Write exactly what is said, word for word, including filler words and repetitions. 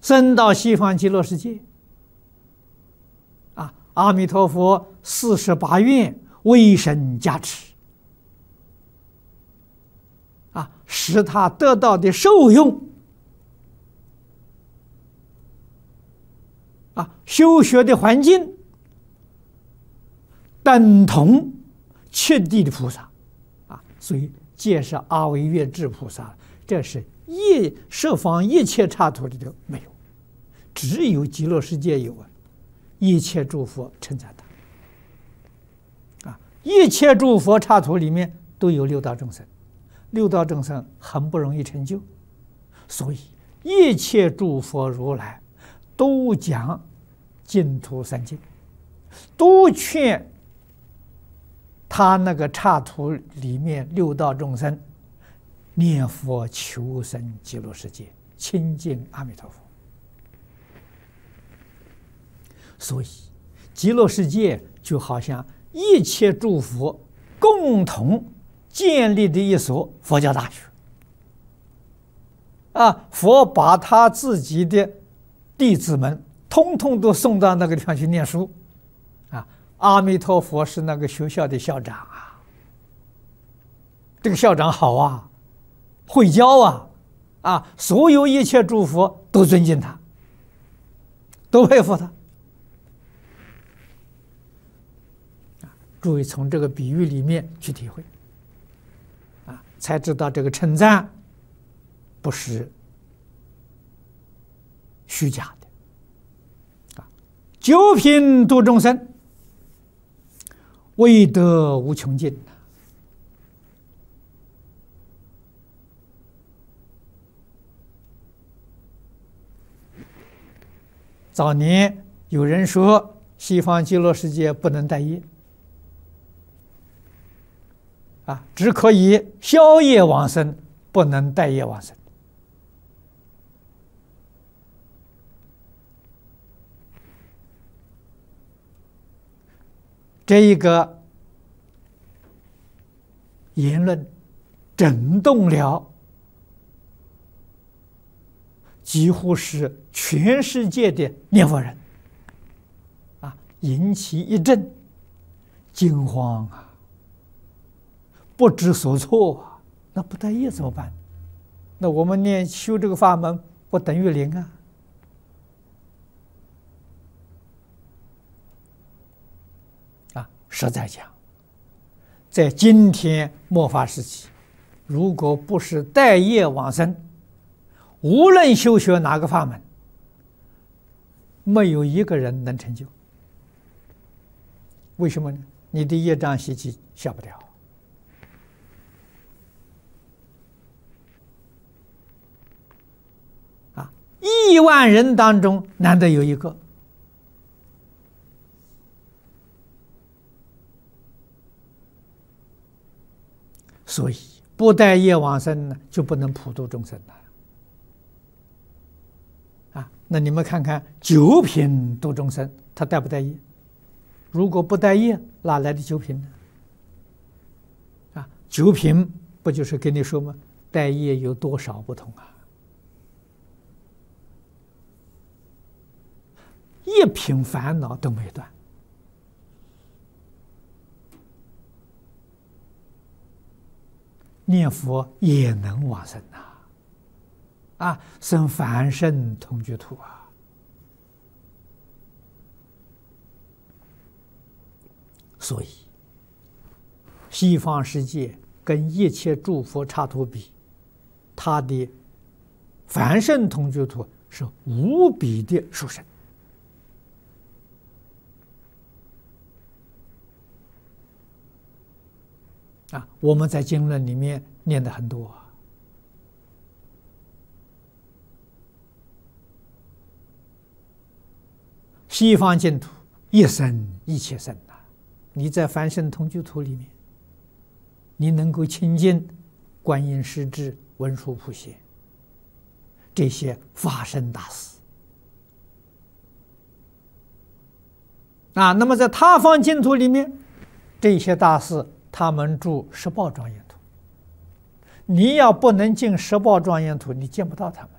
升到西方极乐世界。啊，阿弥陀佛四十八愿为神加持，啊，使他得到的受用，啊，修学的环境等同七地的菩萨，啊，所以皆是阿惟越致菩萨，这是一十方一切刹土里头没有，只有极乐世界有啊。一切诸佛称赞他，啊，一切诸佛刹土里面都有六道众生，六道众生很不容易成就，所以一切诸佛如来都讲净土三经，都劝他那个刹土里面六道众生念佛求生极乐世界，亲近阿弥陀佛。所以极乐世界就好像一切诸佛共同建立的一所佛教大学啊，佛把他自己的弟子们通通都送到那个地方去念书啊。阿弥陀佛是那个学校的校长啊，这个校长好啊，会教啊，啊，所有一切诸佛都尊敬他，都佩服他。注意从这个比喻里面去体会，啊，才知道这个称赞不是虚假的。啊，九品度众生，为得无穷尽。早年有人说西方极乐世界不能带业。啊，只可以消业往生，不能带业往生。这一个言论震动了几乎是全世界的念佛人，啊，引起一阵惊慌啊！不知所措啊，那不带业怎么办？那我们念修这个法门不等于零啊！啊，实在讲，在今天末法时期，如果不是带业往生，无论修学哪个法门，没有一个人能成就。为什么呢？你的业障习气消不掉。亿万人当中难得有一个，所以不带业往生呢，就不能普度众生了。啊，那你们看看九品度众生，他带不带业？如果不带业，哪来的九品呢？啊，九品不就是跟你说吗？带业有多少不同啊？一品烦恼都没断，念佛也能往生呐！啊，生凡圣同居土啊！所以，西方世界跟一切诸佛刹土比，他的凡圣同居土是无比的殊胜。啊，我们在经论里面念的很多啊，西方净土一生一切生呐，你在凡圣同居土里面，你能够亲近观音师智、文殊普贤这些法身大士啊，那么在他方净土里面，这些大士他们住十报庄严土，你要不能进十报庄严土，你见不到他们。